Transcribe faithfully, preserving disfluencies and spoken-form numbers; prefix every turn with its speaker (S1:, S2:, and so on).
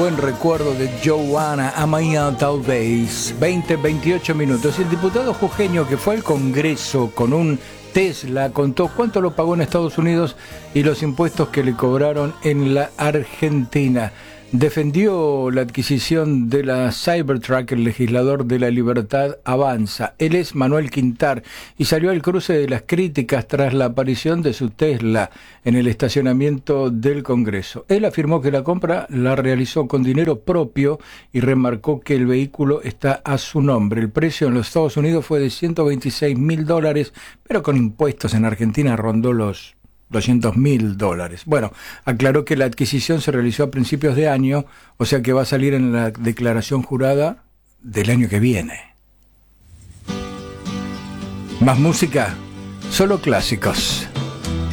S1: buen recuerdo de Joanna Amaya tal vez. veinte, veintiocho minutos. El diputado jujeño que fue al Congreso con un Tesla contó cuánto lo pagó en Estados Unidos y los impuestos que le cobraron en la Argentina. Defendió la adquisición de la Cybertruck el legislador de La Libertad Avanza. Él es Manuel Quintar y salió al cruce de las críticas tras la aparición de su Tesla en el estacionamiento del Congreso. Él afirmó que la compra la realizó con dinero propio y remarcó que el vehículo está a su nombre. El precio en los Estados Unidos fue de ciento veintiséis mil dólares, pero con impuestos en Argentina rondó los doscientos mil dólares. Bueno, aclaró que la adquisición se realizó a principios de año, o sea que va a salir en la declaración jurada del año que viene. Más música, solo clásicos.